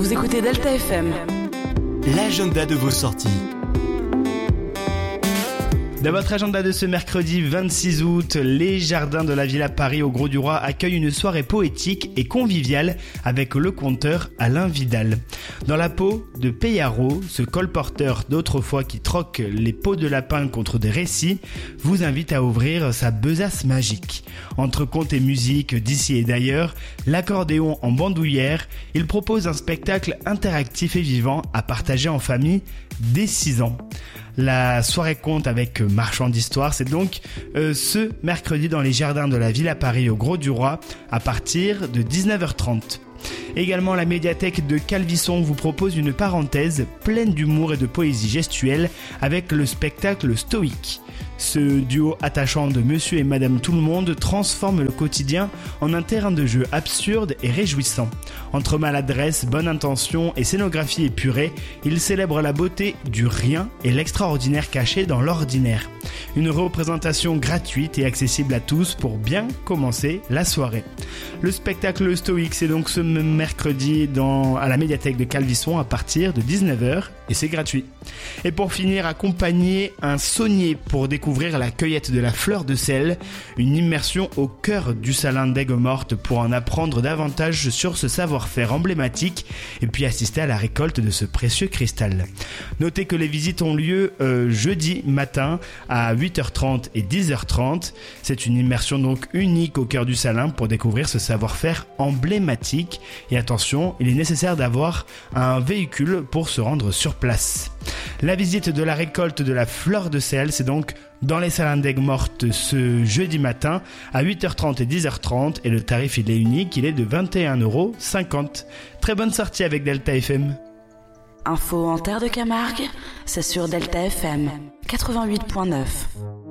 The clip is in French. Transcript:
Vous écoutez Delta FM. L'agenda de vos sorties. Dans votre agenda de ce mercredi 26 août, les jardins de la Villa Paris au Grau-du-Roi accueillent une soirée poétique et conviviale avec le conteur Alain Vidal. Dans la peau de Peyarot, ce colporteur d'autrefois qui troque les peaux de lapin contre des récits, vous invite à ouvrir sa besace magique. Entre contes et musique d'ici et d'ailleurs, l'accordéon en bandoulière, il propose un spectacle interactif et vivant à partager en famille dès 6 ans. La soirée conte avec marchand d'histoire, c'est donc ce mercredi dans les jardins de la Villa Paris au Grau-du-Roi à partir de 19h30. Également, la médiathèque de Calvisson vous propose une parenthèse pleine d'humour et de poésie gestuelle avec le spectacle Stoïque. Ce duo attachant de Monsieur et Madame Tout-le-Monde transforme le quotidien en un terrain de jeu absurde et réjouissant. Entre maladresse, bonne intention et scénographie épurée, ils célèbrent la beauté du rien et l'extraordinaire caché dans l'ordinaire. Une représentation gratuite et accessible à tous pour bien commencer la soirée. Le spectacle Stoïque, c'est donc ce mercredi à la médiathèque de Calvisson à partir de 19h et c'est gratuit. Et pour finir, accompagner un saunier pour découvrir la cueillette de la fleur de sel, une immersion au cœur du salin d'Aigues-Mortes pour en apprendre davantage sur ce savoir-faire emblématique et puis assister à la récolte de ce précieux cristal. Notez que les visites ont lieu jeudi matin à 8h30 et 10h30. C'est une immersion donc unique au cœur du salin pour découvrir ce savoir-faire emblématique. Et attention, il est nécessaire d'avoir un véhicule pour se rendre sur place. La visite de la récolte de la fleur de sel, c'est donc dans les salins d'Aigues-Mortes ce jeudi matin à 8h30 et 10h30 et le tarif il est unique, il est de 21,50€. Très bonne sortie avec Delta FM. Info en terre de Camargue, c'est sur Delta FM 88.9.